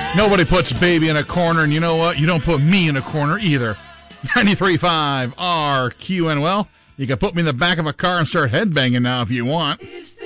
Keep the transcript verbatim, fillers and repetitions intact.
Nobody puts baby in a corner, and you know what? You don't put me in a corner either. ninety-three point five R Q N. Well, you can put me in the back of a car and start headbanging now if you want.